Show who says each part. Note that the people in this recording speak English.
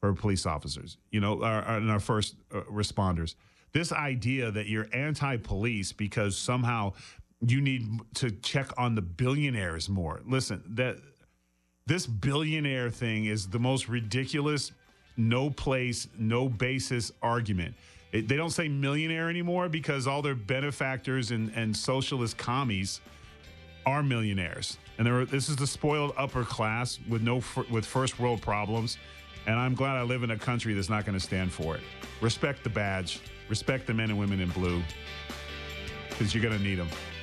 Speaker 1: for police officers, and our first responders. This idea that you're anti-police because somehow you need to check on the billionaires more. Listen, this billionaire thing is the most ridiculous, no place, no basis argument. They don't say millionaire anymore because all their benefactors and socialist commies are millionaires. And this is the spoiled upper class with first world problems. And I'm glad I live in a country that's not going to stand for it. Respect the badge. Respect the men and women in blue, because you're going to need them.